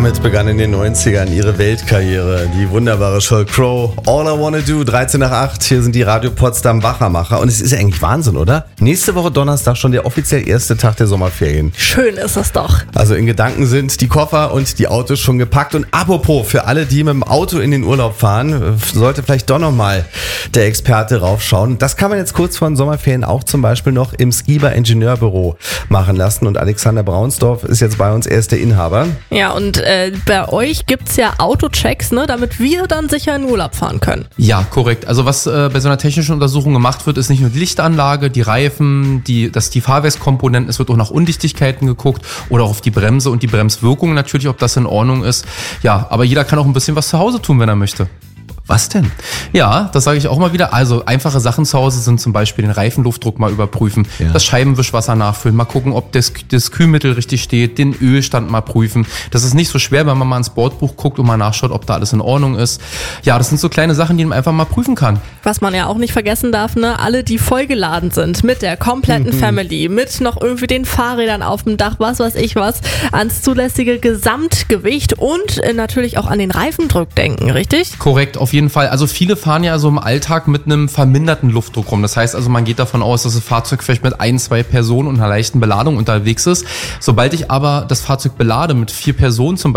Damit begann in den 90ern ihre Weltkarriere, die wunderbare Sheryl Crow. All I Wanna Do, 13 nach 8. Hier sind die Radio Potsdam Wachermacher. Und es ist ja eigentlich Wahnsinn, oder? Nächste Woche Donnerstag schon der offiziell erste Tag der Sommerferien. Schön ist es doch. Also in Gedanken sind die Koffer und die Autos schon gepackt. Und apropos, für alle, die mit dem Auto in den Urlaub fahren, sollte vielleicht doch nochmal der Experte raufschauen. Das kann man jetzt kurz vor den Sommerferien auch zum Beispiel noch im Skiba Ingenieurbüro machen lassen. Und Alexander Braunsdorf ist jetzt bei uns, er ist der Inhaber. Ja, und bei euch gibt's ja Autochecks, ne, damit wir dann sicher in Urlaub fahren können. Ja, korrekt. Also was bei so einer technischen Untersuchung gemacht wird, ist nicht nur die Lichtanlage, die Reifen, die Fahrwerkskomponenten, es wird auch nach Undichtigkeiten geguckt oder auch auf die Bremse und die Bremswirkung natürlich, ob das in Ordnung ist. Ja, aber jeder kann auch ein bisschen was zu Hause tun, wenn er möchte. Was denn? Ja, das sage ich auch mal wieder. Also einfache Sachen zu Hause sind zum Beispiel den Reifenluftdruck mal überprüfen, das Scheibenwischwasser nachfüllen, mal gucken, ob das Kühlmittel richtig steht, den Ölstand mal prüfen. Das ist nicht so schwer, wenn man mal ins Bordbuch guckt und mal nachschaut, ob da alles in Ordnung ist. Ja, das sind so kleine Sachen, die man einfach mal prüfen kann. Was man ja auch nicht vergessen darf, ne, alle, die vollgeladen sind mit der kompletten Family, mit noch irgendwie den Fahrrädern auf dem Dach, was weiß ich was, ans zulässige Gesamtgewicht und natürlich auch an den Reifendruck denken, richtig? Korrekt, auf jeden Fall. Also viele fahren ja so im Alltag mit einem verminderten Luftdruck rum. Das heißt also, man geht davon aus, dass das Fahrzeug vielleicht mit 1, 2 Personen und einer leichten Beladung unterwegs ist. Sobald ich aber das Fahrzeug belade mit 4 Personen zum Beispiel,